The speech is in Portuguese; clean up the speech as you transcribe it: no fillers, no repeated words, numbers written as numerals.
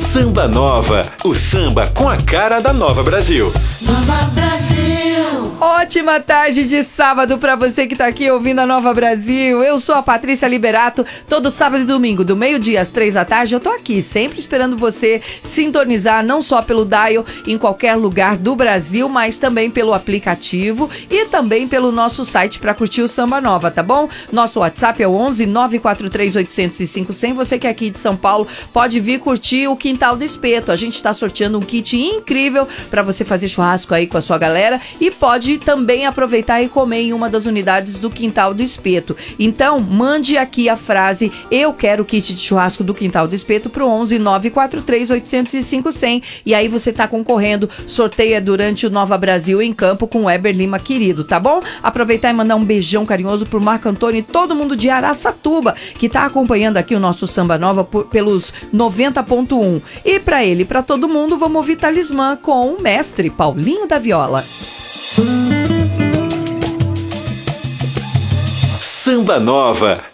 Samba Nova, o samba com a cara da Nova Brasil. Nova Brasil. Ótima tarde de sábado pra você que tá aqui ouvindo a Nova Brasil. Eu sou a Patrícia Liberato. Todo sábado e domingo, do meio-dia às 3 da tarde, eu tô aqui, sempre esperando você sintonizar, não só pelo dial em qualquer lugar do Brasil, mas também pelo aplicativo e também pelo nosso site pra curtir o Samba Nova, tá bom? Nosso WhatsApp é o 11 943 805 100. Você que é aqui de São Paulo pode vir curtir o Quintal do Espeto. A gente tá sorteando um kit incrível pra você fazer churrasco aí com a sua galera e pode também aproveitar e comer em uma das unidades do Quintal do Espeto. Então, mande aqui a frase "Eu quero kit de churrasco do Quintal do Espeto" pro 11 943 805 100 e aí você tá concorrendo. Sorteio é durante o Nova Brasil em Campo com o Weber Lima querido, tá bom? Aproveitar e mandar um beijão carinhoso pro Marco Antônio e todo mundo de Araçatuba que tá acompanhando aqui o nosso Samba Nova pelos 90.1. E pra ele e pra todo mundo, vamos ouvir Talismã com o mestre Paulinho da Viola. Samba Nova,